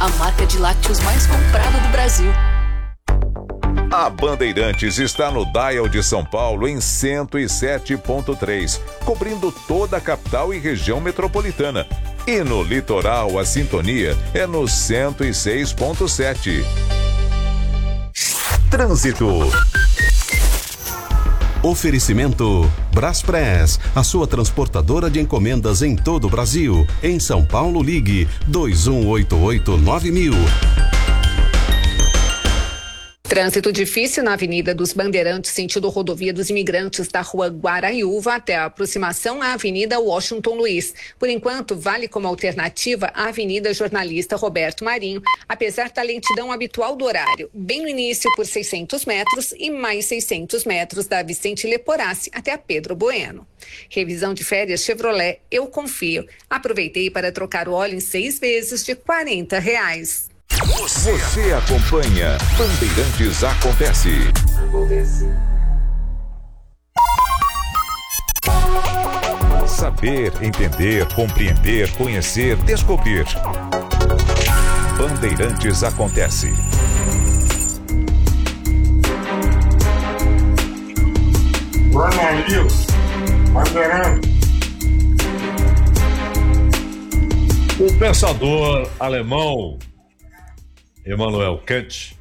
a marca de lácteos mais comprada do Brasil. A Bandeirantes está no Dial de São Paulo em 107.3, cobrindo toda a capital e região metropolitana. E no litoral, a sintonia é no 106.7. Trânsito. Oferecimento Braspress, a sua transportadora de encomendas em todo o Brasil. Em São Paulo, ligue 2188-9000. Trânsito difícil na Avenida dos Bandeirantes, sentido Rodovia dos Imigrantes, da Rua Guaraiúva até a aproximação à Avenida Washington Luiz. Por enquanto, vale como alternativa a Avenida Jornalista Roberto Marinho, apesar da lentidão habitual do horário, bem no início por 600 metros e mais 600 metros da Vicente Leporassi até a Pedro Bueno. Revisão de férias Chevrolet, eu confio. Aproveitei para trocar o óleo em 6 vezes de R$40. Você acompanha Bandeirantes Acontece. Saber, entender, compreender, conhecer, descobrir. Bandeirantes Acontece. O pensador alemão Immanuel Kant,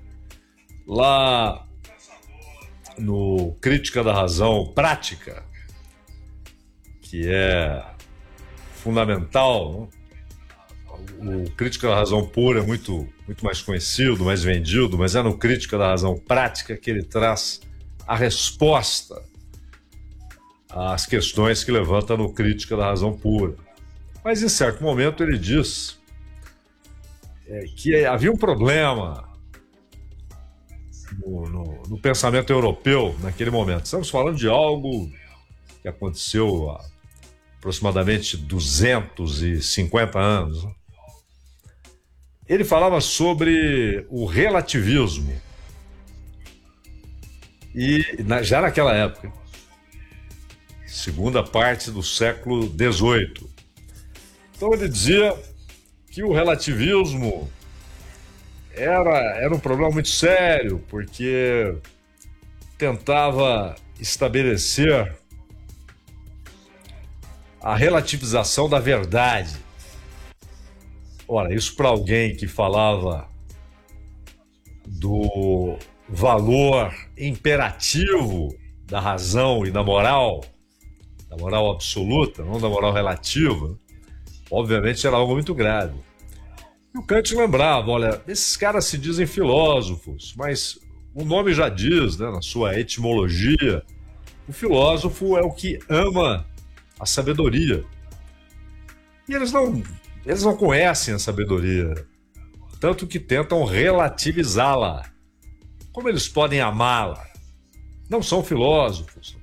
lá no Crítica da Razão Prática, que é fundamental, né? O Crítica da Razão Pura é muito mais conhecido, mais vendido, mas é no Crítica da Razão Prática que ele traz a resposta às questões que levanta no Crítica da Razão Pura. Mas em certo momento ele diz que havia um problema no pensamento europeu naquele momento. Estamos falando de algo que aconteceu há aproximadamente 250 anos. Ele falava sobre o relativismo. E já naquela época, segunda parte do século XVIII. Então ele dizia que o relativismo era um problema muito sério, porque tentava estabelecer a relativização da verdade. Ora, isso para alguém que falava do valor imperativo da razão e da moral absoluta, não da moral relativa, obviamente era algo muito grave. E o Kant lembrava, olha, esses caras se dizem filósofos, mas o nome já diz, né, na sua etimologia, o filósofo é o que ama a sabedoria. E eles não conhecem a sabedoria, tanto que tentam relativizá-la. Como eles podem amá-la? Não são filósofos.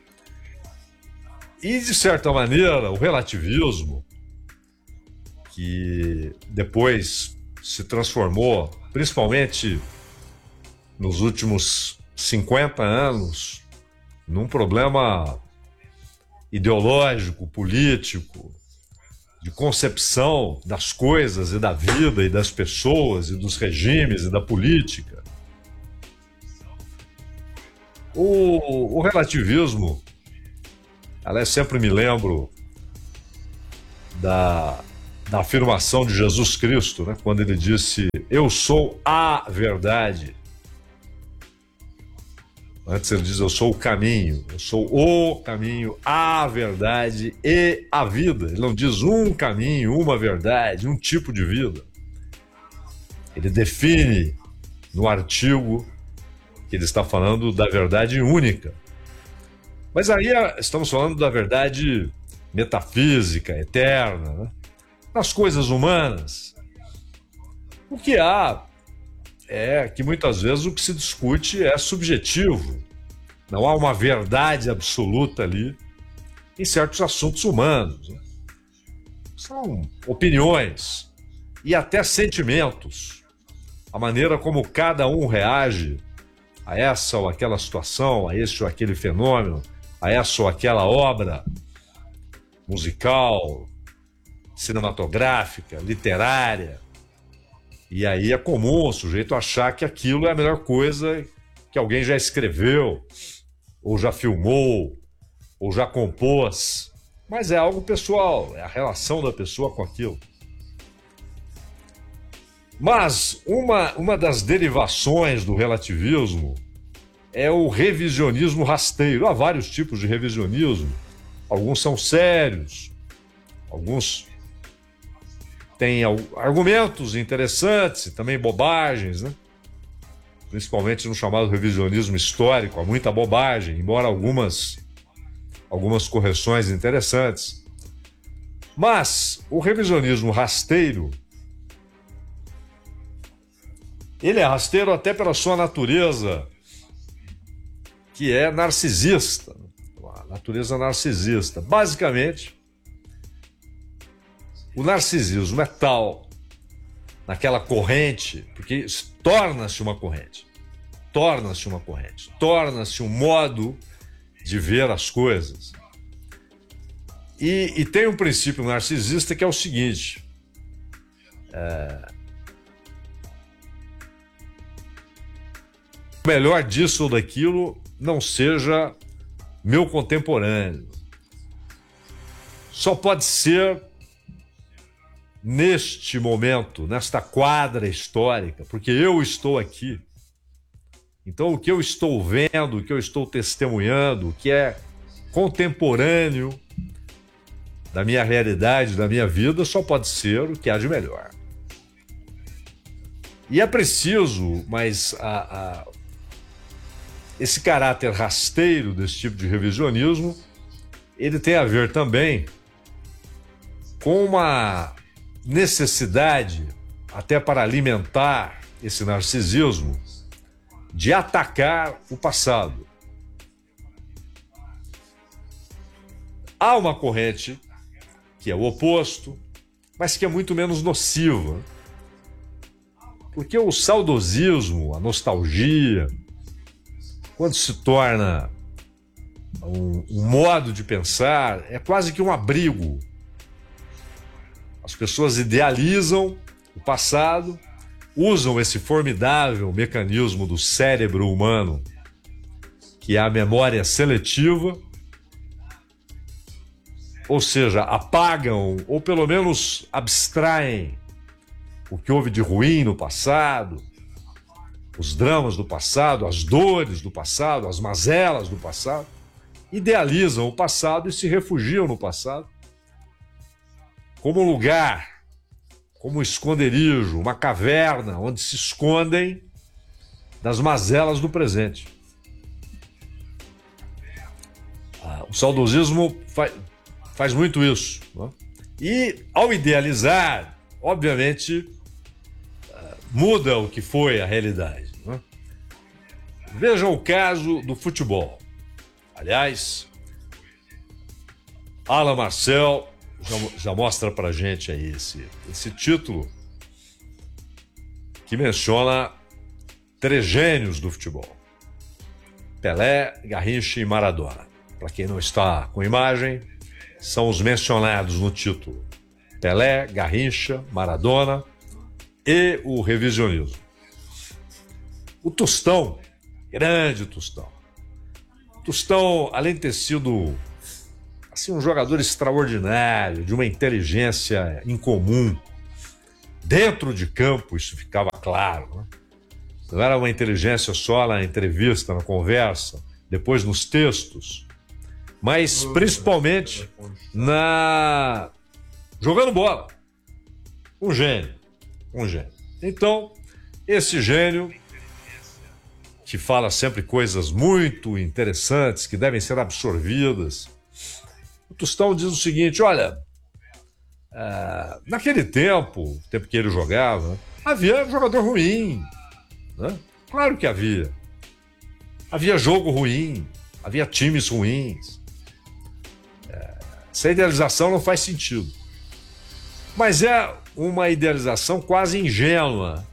E, de certa maneira, o relativismo, que depois se transformou, principalmente nos últimos 50 anos, num problema ideológico, político, de concepção das coisas e da vida e das pessoas e dos regimes e da política. O relativismo, aliás, sempre me lembro da afirmação de Jesus Cristo, né? Quando ele disse, eu sou a verdade. Antes ele diz, eu sou o caminho, a verdade e a vida. Ele não diz um caminho, uma verdade, um tipo de vida. Ele define no artigo que ele está falando da verdade única. Mas aí estamos falando da verdade metafísica, eterna, né? Nas coisas humanas, o que há é que muitas vezes o que se discute é subjetivo. Não há uma verdade absoluta ali em certos assuntos humanos, né? São opiniões e até sentimentos. A maneira como cada um reage a essa ou aquela situação, a esse ou aquele fenômeno, a essa ou aquela obra musical, cinematográfica, literária. E aí é comum o sujeito achar que aquilo é a melhor coisa que alguém já escreveu, ou já filmou, ou já compôs. Mas é algo pessoal, é a relação da pessoa com aquilo. Mas uma das derivações do relativismo é o revisionismo rasteiro. Há vários tipos de revisionismo. Alguns são sérios, alguns têm argumentos interessantes e também bobagens, né? Principalmente no chamado revisionismo histórico, há muita bobagem, embora algumas correções interessantes. Mas o revisionismo rasteiro, ele é rasteiro até pela sua natureza, que é narcisista. A natureza narcisista. Basicamente, o narcisismo é tal naquela corrente, porque torna-se uma corrente, torna-se um modo de ver as coisas. E tem um princípio narcisista que é o seguinte: o melhor disso ou daquilo não seja meu contemporâneo. Só pode ser neste momento, nesta quadra histórica, porque eu estou aqui. Então, o que eu estou vendo, o que eu estou testemunhando, o que é contemporâneo da minha realidade, da minha vida, só pode ser o que há de melhor. E é preciso, mas esse caráter rasteiro desse tipo de revisionismo, ele tem a ver também com uma necessidade, até para alimentar esse narcisismo, de atacar o passado. Há uma corrente que é o oposto, mas que é muito menos nociva. Porque o saudosismo, a nostalgia, quando se torna um modo de pensar, é quase que um abrigo. As pessoas idealizam o passado, usam esse formidável mecanismo do cérebro humano, que é a memória seletiva, ou seja, apagam ou pelo menos abstraem o que houve de ruim no passado, os dramas do passado, as dores do passado, as mazelas do passado, idealizam o passado e se refugiam no passado como lugar, como um esconderijo, uma caverna onde se escondem das mazelas do presente. O saudosismo faz muito isso, né? E ao idealizar, obviamente, muda o que foi a realidade, né? Veja o caso do futebol. Aliás, Alan Marcel já mostra pra gente aí esse título que menciona 3 gênios do futebol: Pelé, Garrincha e Maradona. Para quem não está com imagem, são os mencionados no título: Pelé, Garrincha, Maradona e o revisionismo. O Tostão, grande Tostão. Tostão, além de ter sido assim, um jogador extraordinário, de uma inteligência incomum, dentro de campo isso ficava claro, né? Não era uma inteligência só na entrevista, na conversa, depois nos textos, mas principalmente jogando bola. Um gênio. Então, esse gênio, que fala sempre coisas muito interessantes, que devem ser absorvidas, o Tostão diz o seguinte: olha, naquele tempo que ele jogava, havia jogador ruim, né? Claro que havia. Havia jogo ruim, havia times ruins. Essa idealização não faz sentido. Mas é uma idealização quase ingênua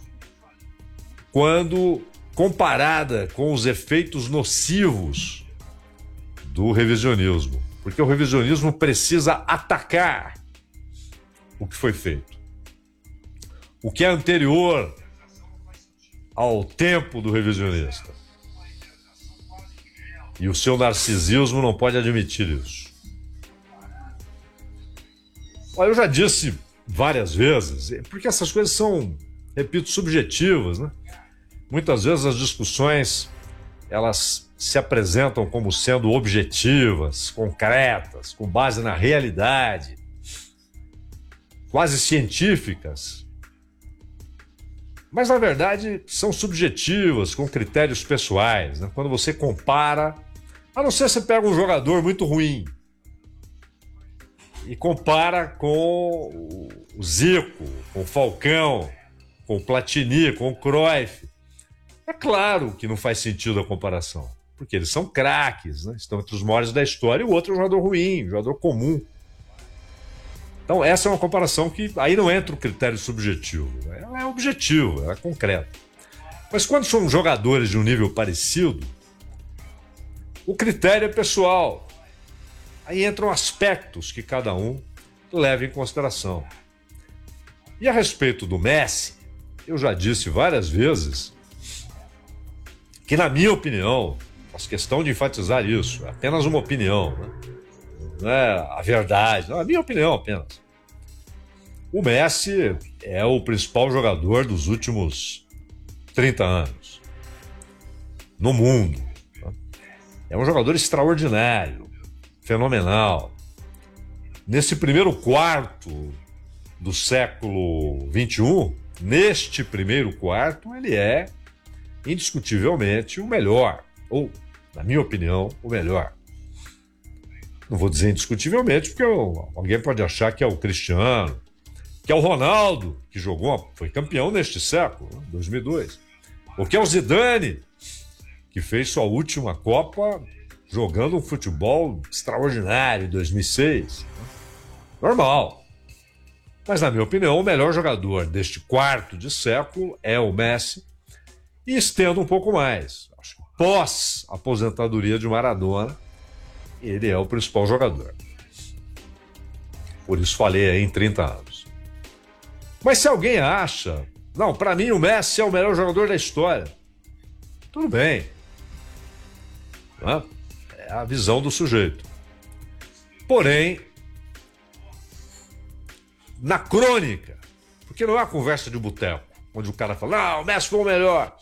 quando comparada com os efeitos nocivos do revisionismo. Porque o revisionismo precisa atacar o que foi feito. o que é anterior ao tempo do revisionista. E o seu narcisismo não pode admitir isso. Olha, eu já disse várias vezes, porque essas coisas são, repito, subjetivas, né? Muitas vezes as discussões, elas se apresentam como sendo objetivas, concretas, com base na realidade, quase científicas. Mas, na verdade, são subjetivas, com critérios pessoais, né? Quando você compara, a não ser você pega um jogador muito ruim e compara com o Zico, com o Falcão, com o Platini, com o Cruyff. É claro que não faz sentido a comparação, porque eles são craques, né? Estão entre os maiores da história, e o outro é um jogador ruim, um jogador comum. Então essa é uma comparação que aí não entra o critério subjetivo, ela é objetivo, ela é concreta. Mas quando são jogadores de um nível parecido, o critério é pessoal. Aí entram aspectos que cada um leva em consideração. E a respeito do Messi, eu já disse várias vezes que, na minha opinião, faço questão de enfatizar isso, é apenas uma opinião, né? Não é a verdade, não, é a minha opinião apenas. O Messi é o principal jogador dos últimos 30 anos no mundo. Né? É um jogador extraordinário, fenomenal. Nesse primeiro quarto do século XXI, neste primeiro quarto, ele é indiscutivelmente o melhor, ou, na minha opinião, o melhor. Não vou dizer indiscutivelmente, porque alguém pode achar que é o Cristiano, que é o Ronaldo, que foi campeão neste século, 2002, ou que é o Zidane, que fez sua última Copa jogando um futebol extraordinário em 2006. Normal. Mas, na minha opinião, o melhor jogador deste quarto de século é o Messi. E estendo um pouco mais. Acho que pós a aposentadoria de Maradona, ele é o principal jogador. Por isso falei aí em 30 anos. Mas se alguém acha, não, para mim o Messi é o melhor jogador da história, tudo bem. Não é? É a visão do sujeito. Porém, na crônica, porque não é uma conversa de boteco, onde o cara fala, não, o Messi foi o melhor.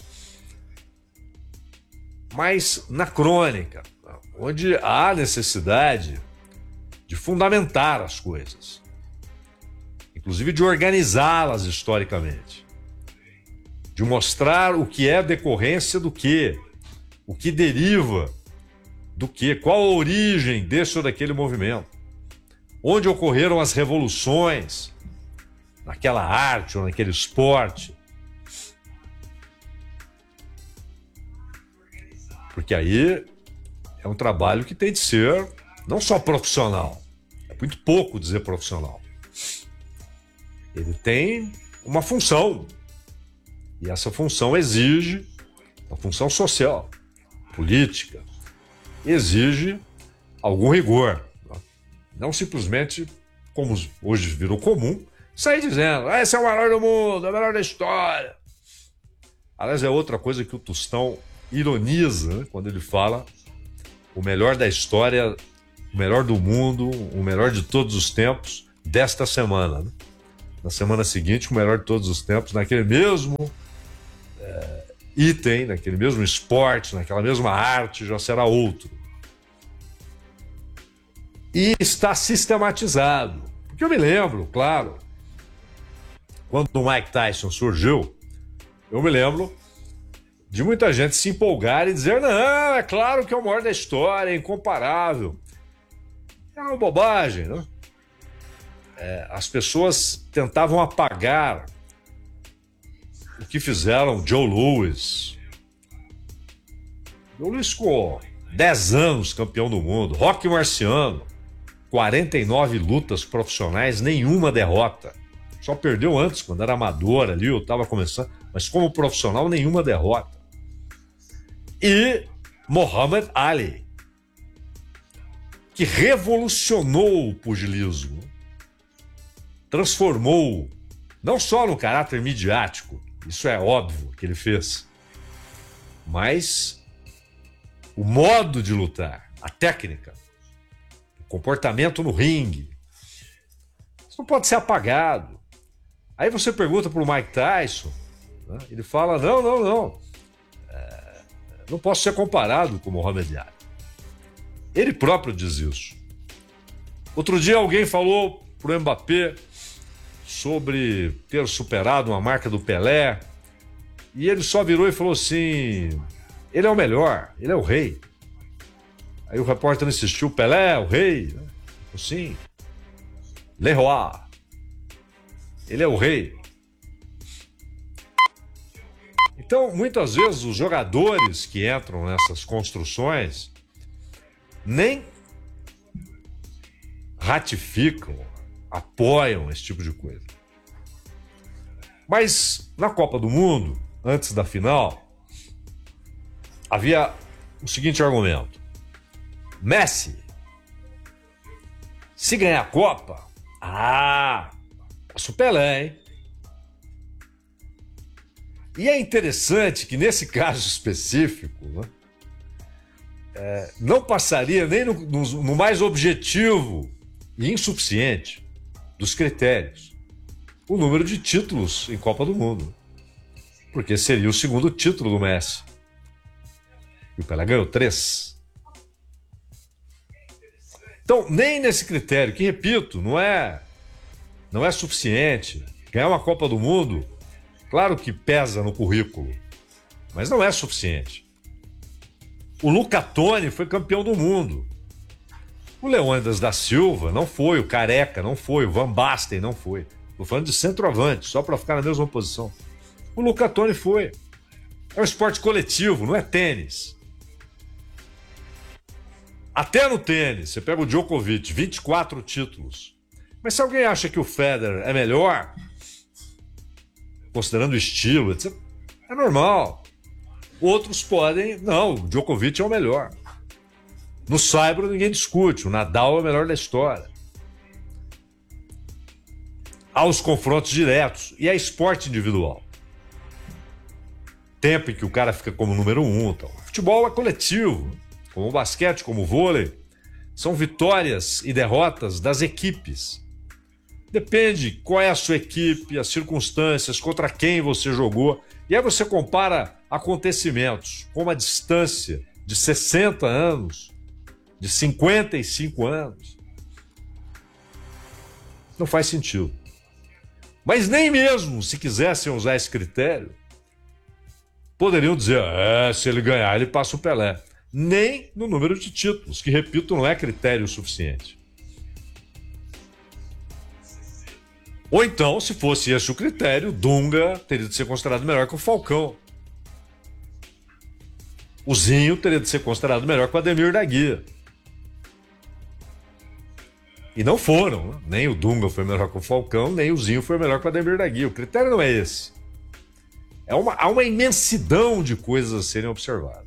Mas na crônica, onde há necessidade de fundamentar as coisas, inclusive de organizá-las historicamente, de mostrar o que é decorrência do quê, o que deriva do quê, qual a origem desse ou daquele movimento, onde ocorreram as revoluções naquela arte ou naquele esporte. Porque aí é um trabalho que tem de ser não só profissional, é muito pouco dizer profissional. Ele tem uma função, e essa função exige uma função social, política, exige algum rigor. Não simplesmente, como hoje virou comum, sair dizendo, esse é o melhor do mundo, é o melhor da história. Aliás, é outra coisa que o Tostão ironiza, né, quando ele fala o melhor da história, o melhor do mundo, o melhor de todos os tempos desta semana. Né? Na semana seguinte, o melhor de todos os tempos, naquele mesmo item, naquele mesmo esporte, naquela mesma arte, já será outro. E está sistematizado. Porque eu me lembro, claro, quando o Mike Tyson surgiu, eu me lembro de muita gente se empolgar e dizer, não, é claro que é o maior da história, é incomparável. É uma bobagem, né? As pessoas tentavam apagar o que fizeram Joe Louis. Joe Louis ficou 10 anos campeão do mundo. Rocky Marciano, 49 lutas profissionais, nenhuma derrota. Só perdeu antes, quando era amador ali, eu estava começando. Mas como profissional, nenhuma derrota. E Muhammad Ali, que revolucionou o pugilismo, transformou Não só no caráter midiático, isso é óbvio que ele fez, mas o modo de lutar, a técnica, o comportamento no ringue, isso não pode ser apagado. Aí você pergunta para o Mike Tyson, né? Ele fala, não, não posso ser comparado com o Muhammad Ali. Ele próprio diz isso. Outro dia alguém falou pro Mbappé sobre ter superado uma marca do Pelé, e ele só virou e falou assim, ele é o melhor, ele é o rei. Aí o repórter insistiu, Pelé, o rei? Sim, Le Roi, ele é o rei. Então, muitas vezes, os jogadores que entram nessas construções nem ratificam, apoiam esse tipo de coisa. Mas, na Copa do Mundo, antes da final, havia o seguinte argumento. Messi, se ganhar a Copa, passa o Pelé, hein? E é interessante que nesse caso específico, né, não passaria nem no mais objetivo e insuficiente dos critérios o número de títulos em Copa do Mundo, porque seria o segundo título do Messi. E o Pelé ganhou 3. Então, nem nesse critério, que repito, não é suficiente. Ganhar uma Copa do Mundo, claro que pesa no currículo, mas não é suficiente. O Luca Toni foi campeão do mundo. O Leônidas da Silva não foi, o Careca não foi, o Van Basten não foi. Estou falando de centroavante, só para ficar na mesma posição. O Luca Toni foi. É um esporte coletivo, não é tênis. Até no tênis, você pega o Djokovic, 24 títulos. Mas se alguém acha que o Federer é melhor, considerando o estilo, etc., é normal. Outros podem... Não, o Djokovic é o melhor. No saibro ninguém discute, o Nadal é o melhor da história. Há os confrontos diretos e é esporte individual. Tempo em que o cara fica como número 1. Então. O futebol é coletivo, como o basquete, como o vôlei. São vitórias e derrotas das equipes. Depende qual é a sua equipe, as circunstâncias, contra quem você jogou. E aí você compara acontecimentos com uma distância de 60 anos, de 55 anos. Não faz sentido. Mas nem mesmo se quisessem usar esse critério, poderiam dizer, se ele ganhar, ele passa o Pelé. Nem no número de títulos, que, repito, não é critério suficiente. Ou então, se fosse esse o critério, Dunga teria de ser considerado melhor que o Falcão. O Zinho teria de ser considerado melhor que o Ademir da Guia. E não foram, né? Nem o Dunga foi melhor que o Falcão, nem o Zinho foi melhor que o Ademir da Guia. O critério não é esse. Há uma imensidão de coisas a serem observadas.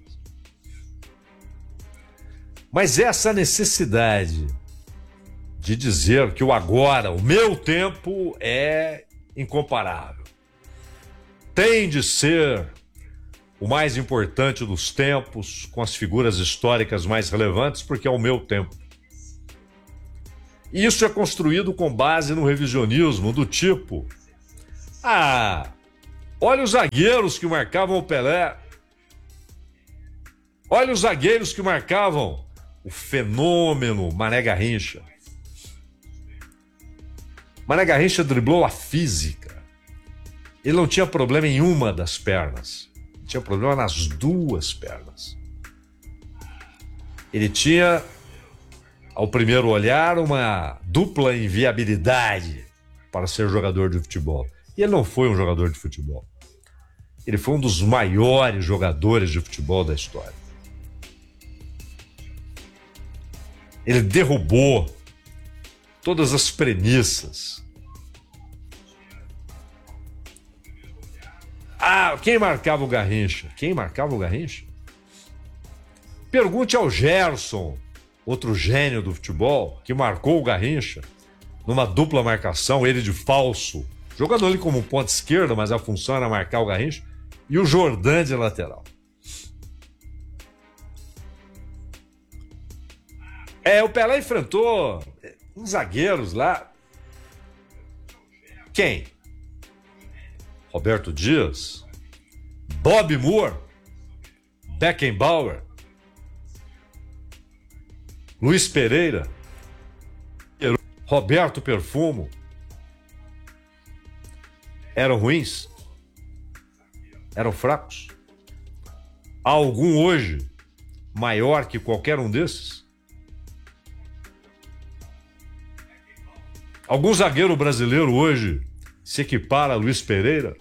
Mas essa necessidade de dizer que o agora, o meu tempo, é incomparável, tem de ser o mais importante dos tempos, com as figuras históricas mais relevantes, porque é o meu tempo. E isso é construído com base no revisionismo do tipo: olha os zagueiros que marcavam o Pelé, olha os zagueiros que marcavam o fenômeno Mané Garrincha. Mané Garrincha driblou a física. Ele não tinha problema em uma das pernas. Ele tinha problema nas duas pernas. Ele tinha, ao primeiro olhar, uma dupla inviabilidade para ser jogador de futebol. E ele não foi um jogador de futebol. Ele foi um dos maiores jogadores de futebol da história. Ele derrubou todas as premissas. Quem marcava o Garrincha? Quem marcava o Garrincha? Pergunte ao Gerson, outro gênio do futebol, que marcou o Garrincha, numa dupla marcação, ele de falso jogando ali como ponta esquerda, mas a função era marcar o Garrincha, e o Jordan de lateral. O Pelé enfrentou uns zagueiros lá. Quem? Roberto Dias, Bob Moore, Beckenbauer, Luiz Pereira, Roberto Perfumo. Eram ruins? Eram fracos? Há algum hoje maior que qualquer um desses? Algum zagueiro brasileiro hoje se equipara a Luiz Pereira?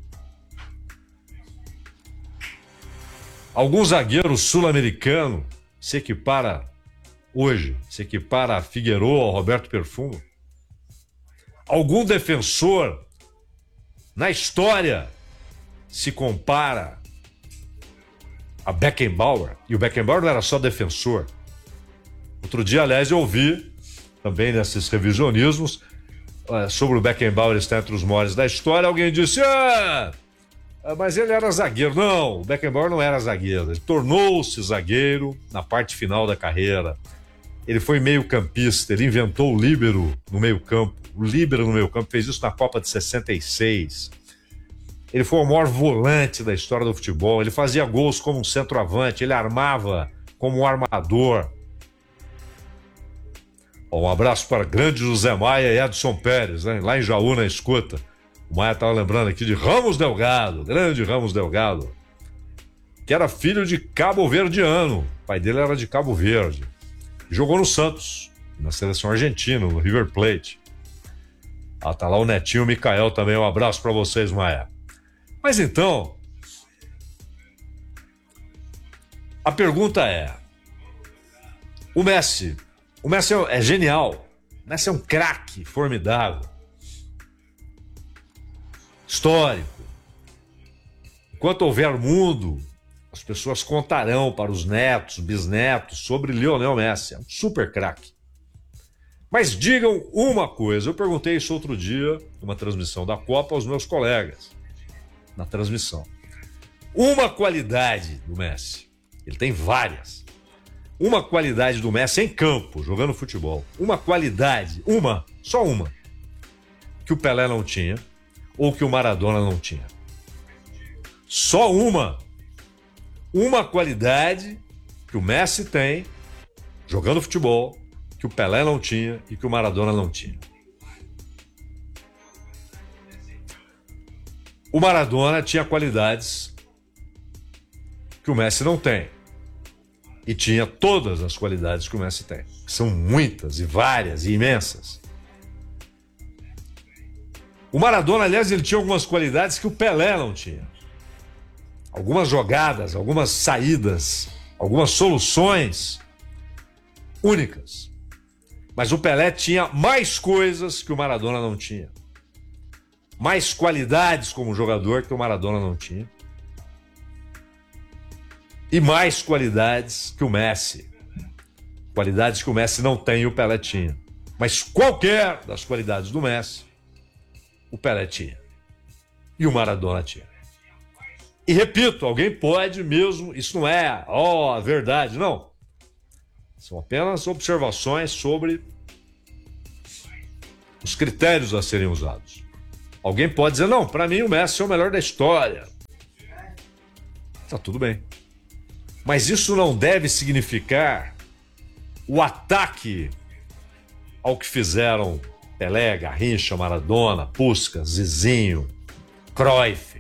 Algum zagueiro sul-americano se equipara hoje, se equipara a Figueiredo, ao Roberto Perfumo? Algum defensor na história se compara a Beckenbauer? E o Beckenbauer não era só defensor. Outro dia, aliás, eu ouvi também nesses revisionismos sobre o Beckenbauer estar entre os maiores da história. Alguém disse, mas ele era zagueiro. Não, o Beckenbauer não era zagueiro. Ele tornou-se zagueiro na parte final da carreira. Ele foi meio-campista, ele inventou o líbero no meio-campo. O líbero no meio-campo, fez isso na Copa de 66. Ele foi o maior volante da história do futebol. Ele fazia gols como um centroavante, ele armava como um armador. Um abraço para grande José Maia e Edson Pérez, né? Lá em Jaú, na escuta. O Maia estava lembrando aqui de Ramos Delgado, grande Ramos Delgado, que era filho de cabo-verdiano. O pai dele era de Cabo Verde. Jogou no Santos, na seleção argentina, no River Plate. Tá lá o netinho Micael também. Um abraço para vocês, Maia. Mas então, a pergunta é: o Messi é genial. O Messi é um craque formidável, histórico. Enquanto houver mundo, as pessoas contarão para os netos, bisnetos, sobre Lionel Messi. É um super craque. Mas digam uma coisa. Eu perguntei isso outro dia, numa transmissão da Copa, aos meus colegas. Na transmissão. Uma qualidade do Messi. Ele tem várias. Uma qualidade do Messi em campo, jogando futebol. Uma qualidade, só uma, que o Pelé não tinha, ou que o Maradona não tinha. Só uma. Uma qualidade que o Messi tem, jogando futebol, que o Pelé não tinha e que o Maradona não tinha. O Maradona tinha qualidades que o Messi não tem. E tinha todas as qualidades que o Messi tem. São muitas e várias e imensas. O Maradona, aliás, ele tinha algumas qualidades que o Pelé não tinha. Algumas jogadas, algumas saídas, algumas soluções únicas. Mas o Pelé tinha mais coisas que o Maradona não tinha. Mais qualidades como jogador que o Maradona não tinha. E mais qualidades que o Messi. Qualidades que o Messi não tem e o Pelé tinha. Mas qualquer das qualidades do Messi, o Pelé tinha. E o Maradona tinha. E repito, alguém pode mesmo, isso não é a verdade, não. São apenas observações sobre os critérios a serem usados. Alguém pode dizer, não, para mim o Messi é o melhor da história. Tá tudo bem. Mas isso não deve significar o ataque ao que fizeram Pelé, Garrincha, Maradona, Puskás, Zizinho, Cruyff,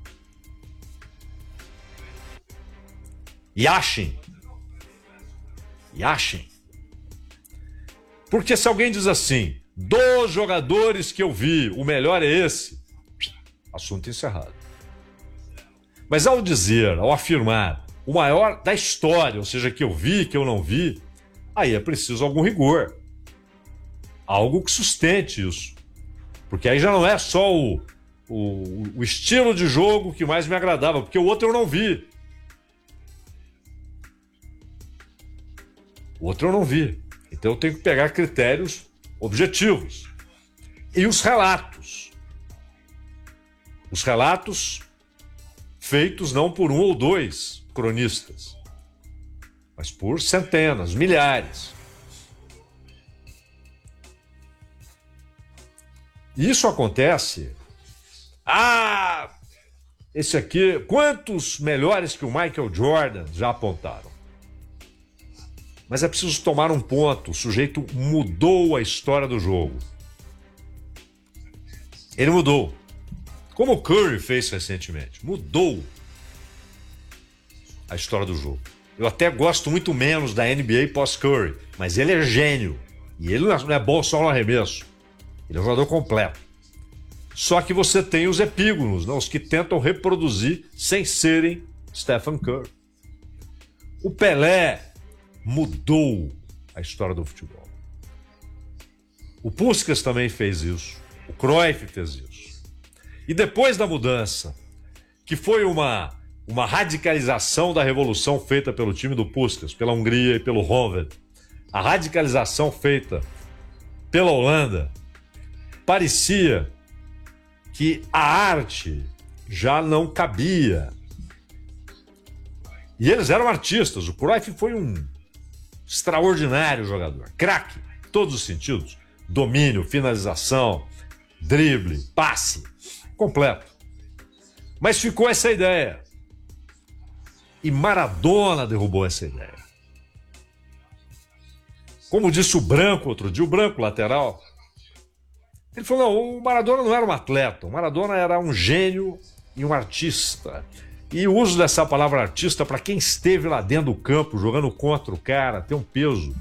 Yashin. Porque se alguém diz assim, dos jogadores que eu vi, o melhor é esse, assunto encerrado. Mas ao dizer, ao afirmar, o maior da história, ou seja, que eu vi, que eu não vi, aí é preciso algum rigor. Algo que sustente isso. Porque aí já não é só o estilo de jogo que mais me agradava, porque o outro eu não vi. O outro eu não vi. Então eu tenho que pegar critérios objetivos. E os relatos. Os relatos feitos não por um ou dois cronistas, mas por centenas, milhares. E isso acontece. Esse aqui, quantos melhores que o Michael Jordan já apontaram? Mas é preciso tomar um ponto. O sujeito mudou a história do jogo. Ele mudou. Como o Curry fez recentemente. Mudou a história do jogo. Eu até gosto muito menos da NBA pós-Curry, mas ele é gênio. E ele não é bom só no arremesso. Ele é um jogador completo. Só que você tem os epígonos, não? Os que tentam reproduzir sem serem Stephen Curry. O Pelé mudou a história do futebol. O Puskás também fez isso. O Cruyff fez isso. E depois da mudança, que foi uma radicalização da revolução feita pelo time do Puskás, pela Hungria e pelo Honvéd, a radicalização feita pela Holanda, parecia que a arte já não cabia. E eles eram artistas. O Cruyff foi um extraordinário jogador. Craque, em todos os sentidos. Domínio, finalização, drible, passe, completo. Mas ficou essa ideia. E Maradona derrubou essa ideia. Como disse o Branco outro dia, o Branco, lateral, ele falou, não, o Maradona não era um atleta, o Maradona era um gênio e um artista. E o uso dessa palavra artista, para quem esteve lá dentro do campo, jogando contra o cara, tem um peso.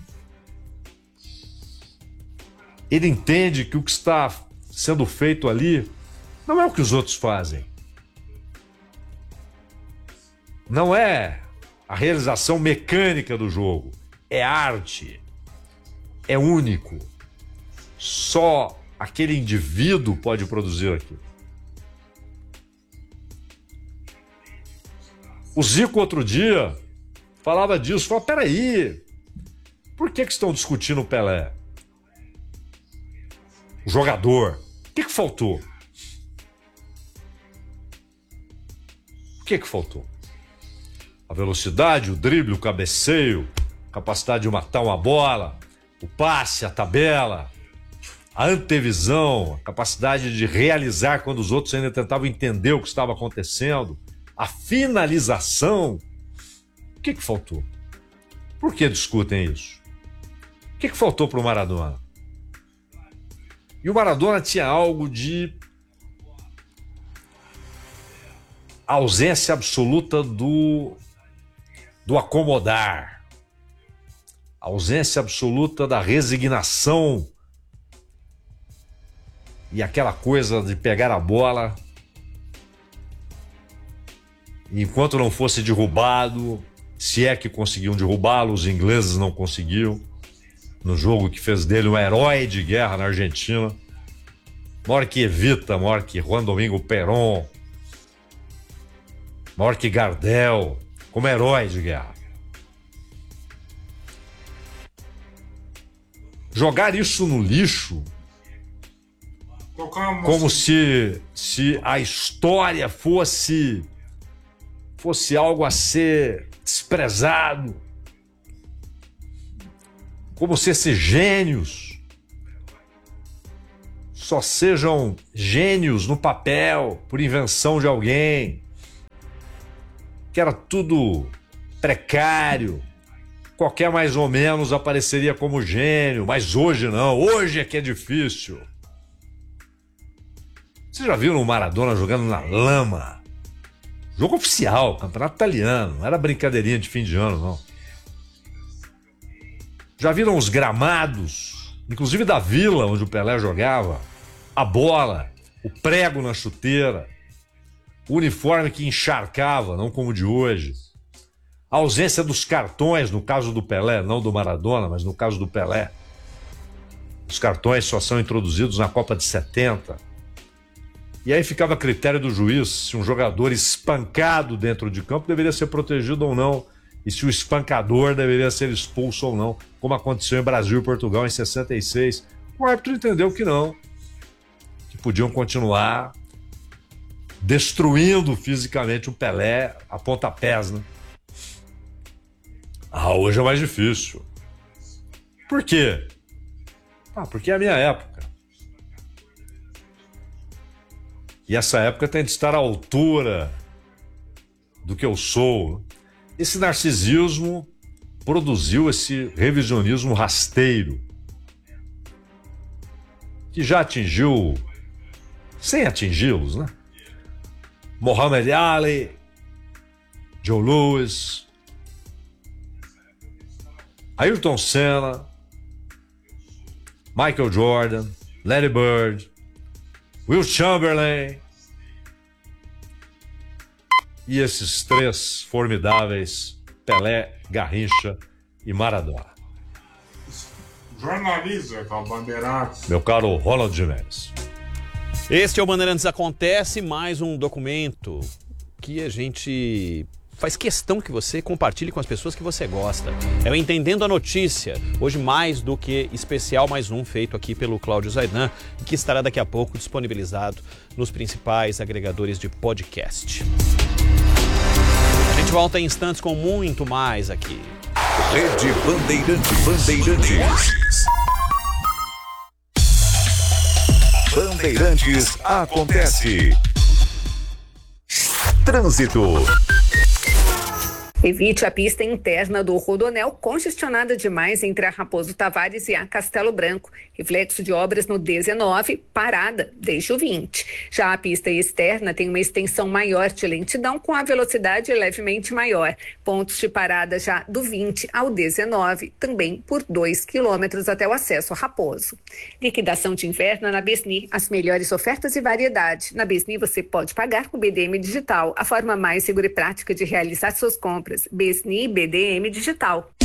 Ele entende que o que está sendo feito ali não é o que os outros fazem. Não é a realização mecânica do jogo. É arte. É único. Só aquele indivíduo pode produzir aquilo. O Zico, outro dia, falava disso. Falou, peraí, por que estão discutindo o Pelé? O jogador. O que faltou? O que faltou? A velocidade, o drible, o cabeceio, a capacidade de matar uma bola, o passe, a tabela, a antevisão, a capacidade de realizar quando os outros ainda tentavam entender o que estava acontecendo, a finalização. O que faltou? Por que discutem isso? O que faltou para o Maradona? E o Maradona tinha algo de ausência absoluta do acomodar, ausência absoluta da resignação e aquela coisa de pegar a bola e enquanto não fosse derrubado, se é que conseguiam derrubá-lo, os ingleses não conseguiam, no jogo que fez dele um herói de guerra na Argentina, maior que Evita, maior que Juan Domingo Perón, maior que Gardel, como herói de guerra. Jogar isso no lixo, como se a história fosse algo a ser desprezado, como se esses gênios só sejam gênios no papel, por invenção de alguém, que era tudo precário, qualquer mais ou menos apareceria como gênio, mas hoje não, hoje é que é difícil. Vocês já viram o Maradona jogando na lama? Jogo oficial, campeonato italiano, não era brincadeirinha de fim de ano, não. Já viram os gramados, inclusive da Vila, onde o Pelé jogava? A bola, o prego na chuteira, o uniforme que encharcava, não como o de hoje. A ausência dos cartões, no caso do Pelé, não do Maradona, mas no caso do Pelé. Os cartões só são introduzidos na Copa de 70. E aí ficava a critério do juiz se um jogador espancado dentro de campo deveria ser protegido ou não, e se o espancador deveria ser expulso ou não, como aconteceu em Brasil e Portugal em 66. O árbitro entendeu que não, que podiam continuar destruindo fisicamente o Pelé a pontapés, né? Hoje é mais difícil. Por quê? Porque é a minha época. E essa época tem de estar à altura do que eu sou. Esse narcisismo produziu esse revisionismo rasteiro, que já atingiu, sem atingi-los, né? Muhammad Ali, Joe Louis, Ayrton Senna, Michael Jordan, Larry Bird, Will Chamberlain e esses três formidáveis, Pelé, Garrincha e Maradona. Jornaliza com a Bandeirantes. Meu caro Ronald Gimenez. Este é o Bandeirantes Acontece, mais um documento que a gente faz questão que você compartilhe com as pessoas que você gosta. É o Entendendo a Notícia, hoje mais do que especial, mais um feito aqui pelo Cláudio Zaidan, que estará daqui a pouco disponibilizado nos principais agregadores de podcast. A gente volta em instantes com muito mais aqui. Rede Bandeirantes. Bandeirantes Acontece. Trânsito. Evite a pista interna do Rodoanel congestionada demais entre a Raposo Tavares e a Castelo Branco. Reflexo de obras no 19, parada desde o 20. Já a pista externa tem uma extensão maior de lentidão com a velocidade levemente maior. Pontos de parada já do 20 ao 19, também por 2 quilômetros até o acesso a Raposo. Liquidação de inverno na Besni. As melhores ofertas e variedade. Na Besni você pode pagar com BDM Digital, a forma mais segura e prática de realizar suas compras. Besni BDM Digital.